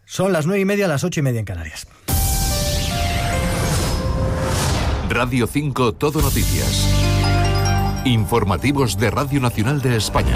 Son las 9:30, las 8:30 en Canarias. Radio 5 Todo Noticias. Informativos de Radio Nacional de España.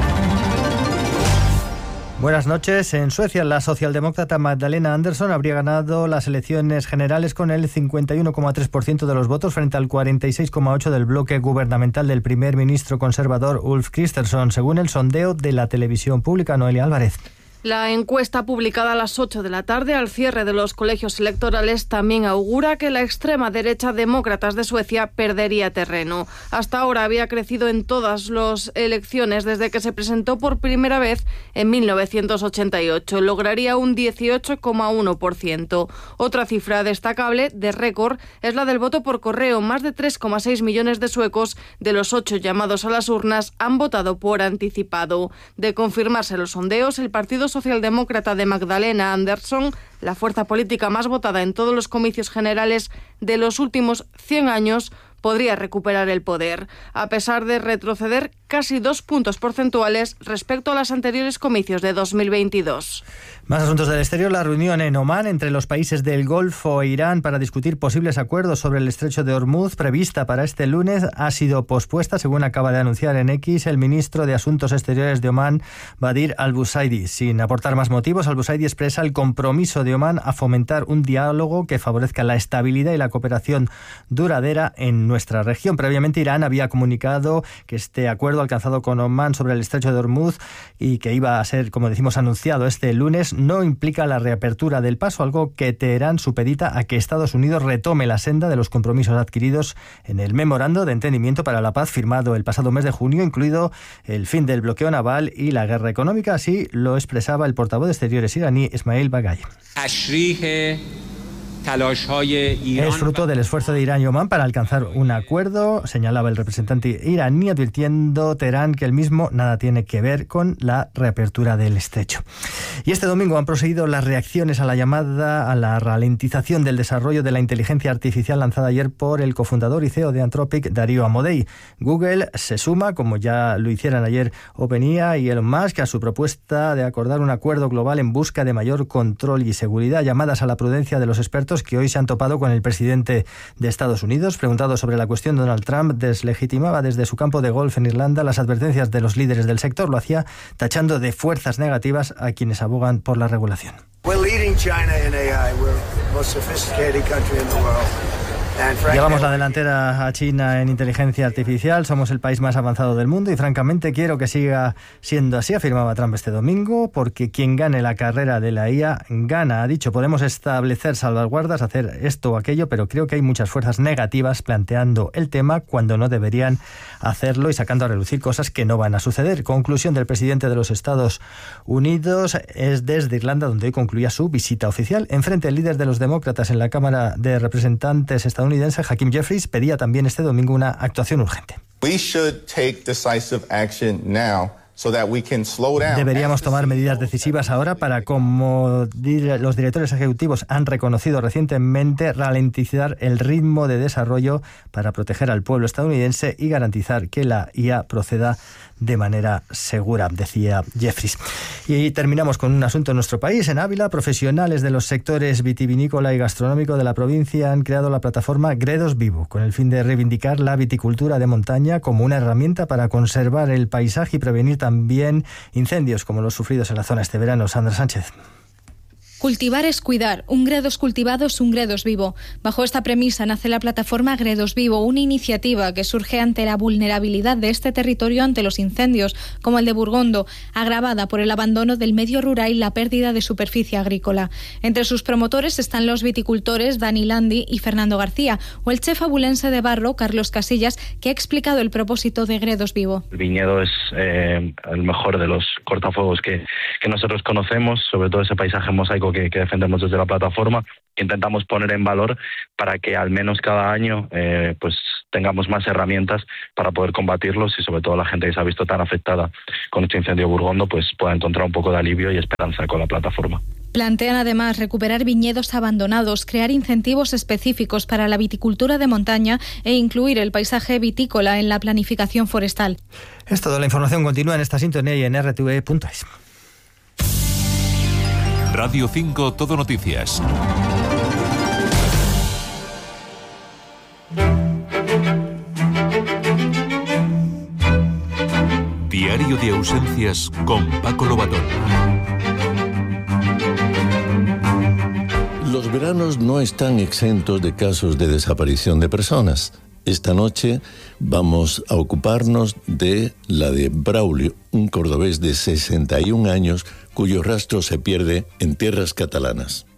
Buenas noches. En Suecia, la socialdemócrata Magdalena Andersson habría ganado las elecciones generales con el 51,3% de los votos frente al 46,8% del bloque gubernamental del primer ministro conservador Ulf Kristersson, según el sondeo de la televisión pública. Noelia Álvarez. La encuesta publicada a las 8 de la tarde, al cierre de los colegios electorales, también augura que la extrema derecha Demócratas de Suecia perdería terreno. Hasta ahora había crecido en todas las elecciones desde que se presentó por primera vez en 1988. Lograría un 18,1%. Otra cifra destacable, de récord, es la del voto por correo. Más de 3,6 millones de suecos, de los 8 llamados a las urnas, han votado por anticipado. De confirmarse los sondeos, el Partido Socialdemócrata de Magdalena Andersson, la fuerza política más votada en todos los comicios generales de los últimos 100 años, podría recuperar el poder, a pesar de retroceder casi 2 puntos porcentuales respecto a los anteriores comicios de 2022. Más asuntos del exterior. La reunión en Omán entre los países del Golfo e Irán para discutir posibles acuerdos sobre el estrecho de Hormuz, prevista para este lunes, ha sido pospuesta, según acaba de anunciar en X el ministro de Asuntos Exteriores de Omán, Badir al-Busaidi. Sin aportar más motivos, al-Busaidi expresa el compromiso de Omán a fomentar un diálogo que favorezca la estabilidad y la cooperación duradera en nuestra región. Previamente, Irán había comunicado que este acuerdo alcanzado con Omán sobre el estrecho de Hormuz y que iba a ser, como decimos, anunciado este lunes, no implica la reapertura del paso, algo que Teherán supedita a que Estados Unidos retome la senda de los compromisos adquiridos en el memorando de entendimiento para la paz firmado el pasado mes de junio, incluido el fin del bloqueo naval y la guerra económica. Así lo expresaba el portavoz de Exteriores iraní, Esmail Baghaei. Es fruto del esfuerzo de Irán y Omán para alcanzar un acuerdo, señalaba el representante iraní, advirtiendo Teherán que el mismo nada tiene que ver con la reapertura del estrecho. Y este domingo han proseguido las reacciones a la llamada a la ralentización del desarrollo de la inteligencia artificial lanzada ayer por el cofundador y CEO de Anthropic, Darío Amodei. Google se suma, como ya lo hicieran ayer OpenAI y Elon Musk, a su propuesta de acordar un acuerdo global en busca de mayor control y seguridad, llamadas a la prudencia de los expertos que hoy se han topado con el presidente de Estados Unidos. Preguntado sobre la cuestión, Donald Trump deslegitimaba desde su campo de golf en Irlanda las advertencias de los líderes del sector. Lo hacía tachando de fuerzas negativas a quienes abogan por la regulación. Llevamos la delantera a China en inteligencia artificial, somos el país más avanzado del mundo y francamente quiero que siga siendo así, afirmaba Trump este domingo, porque quien gane la carrera de la IA gana. Ha dicho, podemos establecer salvaguardas, hacer esto o aquello, pero creo que hay muchas fuerzas negativas planteando el tema cuando no deberían hacerlo y sacando a relucir cosas que no van a suceder. Conclusión del presidente de los Estados Unidos es desde Irlanda, donde hoy concluía su visita oficial. Enfrente, el líder de los demócratas en la Cámara de Representantes estadounidense, Hakeem Jeffries, pedía también este domingo una actuación urgente. Deberíamos tomar medidas decisivas ahora para, como los directores ejecutivos han reconocido recientemente, ralentizar el ritmo de desarrollo para proteger al pueblo estadounidense y garantizar que la IA proceda de manera segura, decía Jeffries. Y terminamos con un asunto en nuestro país. En Ávila, profesionales de los sectores vitivinícola y gastronómico de la provincia han creado la plataforma Gredos Vivo, con el fin de reivindicar la viticultura de montaña como una herramienta para conservar el paisaje y prevenir también incendios como los sufridos en la zona este verano. Sandra Sánchez. Cultivar es cuidar. Un Gredos cultivado es un Gredos vivo. Bajo esta premisa nace la plataforma Gredos Vivo, una iniciativa que surge ante la vulnerabilidad de este territorio ante los incendios, como el de Burgondo, agravada por el abandono del medio rural y la pérdida de superficie agrícola. Entre sus promotores están los viticultores Dani Landi y Fernando García, o el chef abulense de barro, Carlos Casillas, que ha explicado el propósito de Gredos Vivo. El viñedo es el mejor de los cortafuegos que nosotros conocemos, sobre todo ese paisaje mosaico que defendemos desde la plataforma. Intentamos poner en valor para que al menos cada año pues tengamos más herramientas para poder combatirlos y sobre todo la gente que se ha visto tan afectada con este incendio de Burgondo pues pueda encontrar un poco de alivio y esperanza con la plataforma. Plantean además recuperar viñedos abandonados, crear incentivos específicos para la viticultura de montaña e incluir el paisaje vitícola en la planificación forestal. Es todo. La información continúa en esta sintonía y en rtve.es. Radio 5 Todo Noticias. Diario de ausencias con Paco Lobatón. Los veranos no están exentos de casos de desaparición de personas. Esta noche vamos a ocuparnos de la de Braulio, un cordobés de 61 años cuyo rastro se pierde en tierras catalanas.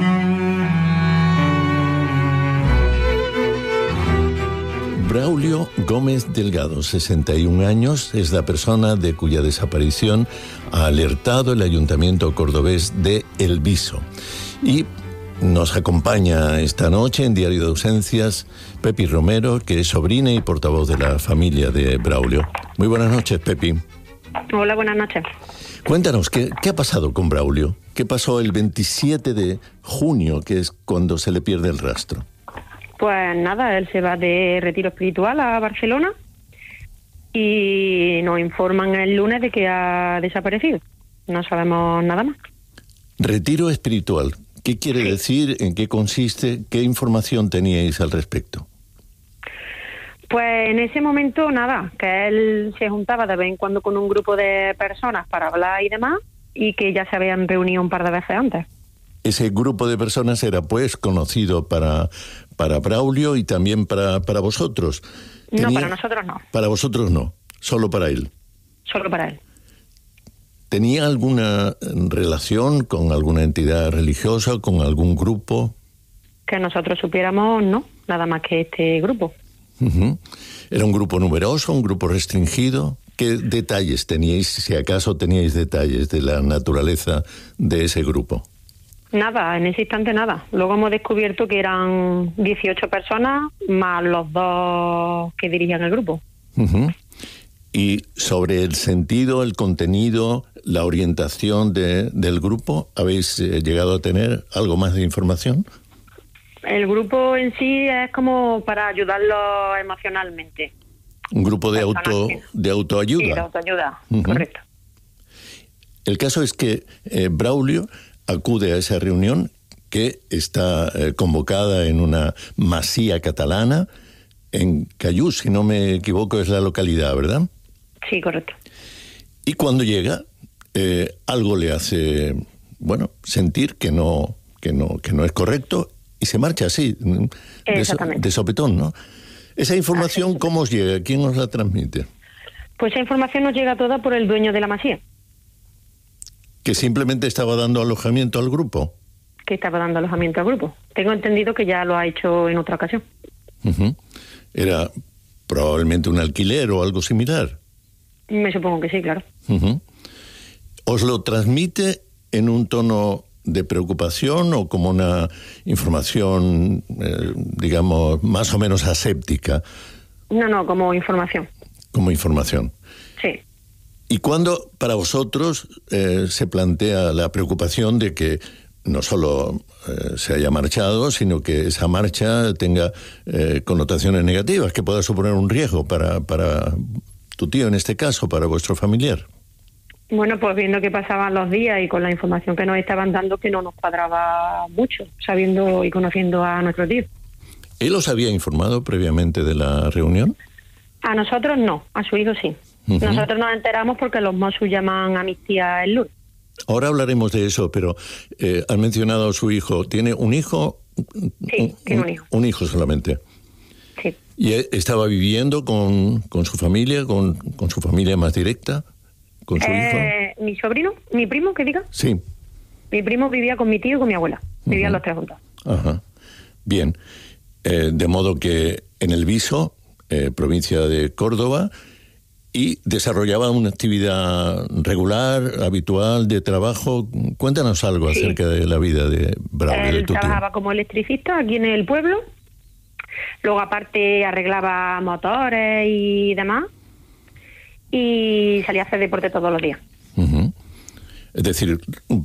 Braulio Gómez Delgado, 61 años, es la persona de cuya desaparición ha alertado el Ayuntamiento cordobés de El Viso. Y nos acompaña esta noche en Diario de Ausencias Pepi Romero, que es sobrina y portavoz de la familia de Braulio. Muy buenas noches, Pepi. Hola, buenas noches. Cuéntanos, ¿qué ha pasado con Braulio? ¿Qué pasó el 27 de junio, que es cuando se le pierde el rastro? Pues nada, él se va de retiro espiritual a Barcelona y nos informan el lunes de que ha desaparecido. No sabemos nada más. Retiro espiritual. ¿Qué quiere decir? ¿En qué consiste? ¿Qué información teníais al respecto? Pues en ese momento nada, que él se juntaba de vez en cuando con un grupo de personas para hablar y demás, y que ya se habían reunido un par de veces antes. Ese grupo de personas era pues conocido para Braulio y también para vosotros. No, para nosotros no. Para vosotros no, solo para él. Solo para él. ¿Tenía alguna relación con alguna entidad religiosa, con algún grupo? Que nosotros supiéramos, no, nada más que este grupo. Uh-huh. ¿Era un grupo numeroso, un grupo restringido? ¿Qué detalles teníais, si acaso teníais detalles de la naturaleza de ese grupo? Nada, en ese instante nada. Luego hemos descubierto que eran 18 personas más los 2 que dirigían el grupo. Uh-huh. ¿Y sobre el sentido, el contenido, la orientación del grupo, habéis llegado a tener algo más de información? El grupo en sí es como para ayudarlos emocionalmente. ¿Un grupo de autoayuda? Sí, de autoayuda, uh-huh. Correcto. El caso es que Braulio acude a esa reunión que está convocada en una masía catalana, en Callús, si no me equivoco, es la localidad, ¿verdad? Sí, correcto. Y cuando llega, algo le hace, sentir que no es correcto y se marcha así, de sopetón, ¿no? Esa información, ¿cómo os llega? ¿Quién os la transmite? Pues esa información nos llega toda por el dueño de la masía. ¿Que simplemente estaba dando alojamiento al grupo? Que estaba dando alojamiento al grupo. Tengo entendido que ya lo ha hecho en otra ocasión. Uh-huh. ¿Era probablemente un alquiler o algo similar? Me supongo que sí, claro. Uh-huh. ¿Os lo transmite en un tono de preocupación o como una información, digamos, más o menos aséptica? No, como información. Como información. Sí. ¿Y cuándo para vosotros se plantea la preocupación de que no solo se haya marchado, sino que esa marcha tenga connotaciones negativas, que pueda suponer un riesgo para tu tío en este caso, para vuestro familiar? Bueno, pues viendo que pasaban los días y con la información que nos estaban dando, que no nos cuadraba mucho, sabiendo y conociendo a nuestro tío. ¿Él os había informado previamente de la reunión? A nosotros no, a su hijo sí. Uh-huh. Nosotros nos enteramos porque los Mossos llaman a mis tías el lunes. Ahora hablaremos de eso, pero has mencionado a su hijo. ¿Tiene un hijo? Sí, tiene un hijo. Un hijo solamente. Sí. ¿Y estaba viviendo con su familia, con su familia más directa? ¿Con su hijo? Mi sobrino, mi primo, ¿qué diga? Sí. Mi primo vivía con mi tío y con mi abuela. Vivían los 3 juntos. Ajá. Bien. De modo que en El Viso, provincia de Córdoba, y desarrollaba una actividad regular, habitual, de trabajo. Cuéntanos algo acerca de la vida de Braulio, de tu tío. Trabajaba como electricista aquí en el pueblo. Luego, aparte, arreglaba motores y demás. Y salía a hacer deporte todos los días. Uh-huh. Es decir, un